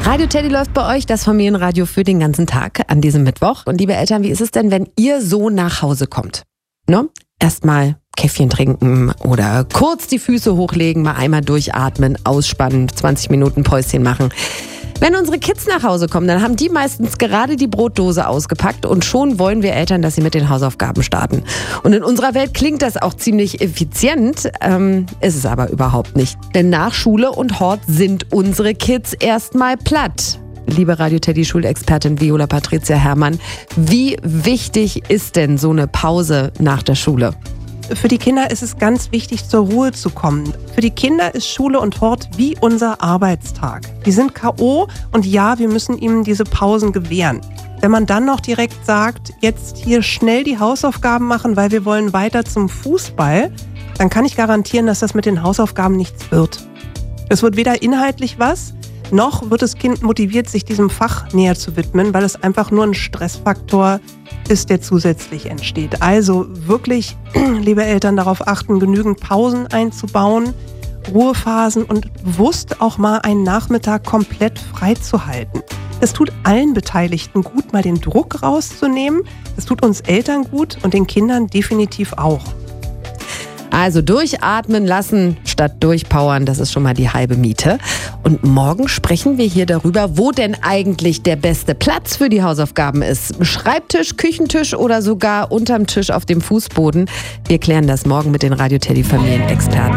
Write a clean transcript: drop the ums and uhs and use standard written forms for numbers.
Radio Teddy läuft bei euch, das Familienradio für den ganzen Tag an diesem Mittwoch. Und liebe Eltern, wie ist es denn, wenn ihr so nach Hause kommt? Ne? Erstmal Käffchen trinken oder kurz die Füße hochlegen, mal einmal durchatmen, ausspannen, 20 Minuten Päuschen machen. Wenn unsere Kids nach Hause kommen, dann haben die meistens gerade die Brotdose ausgepackt und schon wollen wir Eltern, dass sie mit den Hausaufgaben starten. Und in unserer Welt klingt das auch ziemlich effizient, ist es aber überhaupt nicht. Denn nach Schule und Hort sind unsere Kids erstmal platt. Liebe Radio Teddy Schulexpertin Viola Patricia Herrmann, wie wichtig ist denn so eine Pause nach der Schule? Für die Kinder ist es ganz wichtig, zur Ruhe zu kommen. Für die Kinder ist Schule und Hort wie unser Arbeitstag. Die sind K.O. und ja, wir müssen ihnen diese Pausen gewähren. Wenn man dann noch direkt sagt, jetzt hier schnell die Hausaufgaben machen, weil wir wollen weiter zum Fußball, dann kann ich garantieren, dass das mit den Hausaufgaben nichts wird. Es wird weder inhaltlich was, noch wird das Kind motiviert, sich diesem Fach näher zu widmen, weil es einfach nur ein Stressfaktor ist, der zusätzlich entsteht. Also wirklich, liebe Eltern, darauf achten, genügend Pausen einzubauen, Ruhephasen und bewusst auch mal einen Nachmittag komplett frei zu halten. Es tut allen Beteiligten gut, mal den Druck rauszunehmen. Es tut uns Eltern gut und den Kindern definitiv auch. Also durchatmen lassen statt durchpowern, das ist schon mal die halbe Miete. Und morgen sprechen wir hier darüber, wo denn eigentlich der beste Platz für die Hausaufgaben ist. Schreibtisch, Küchentisch oder sogar unterm Tisch auf dem Fußboden. Wir klären das morgen mit den Radio Teddy Familienexperten.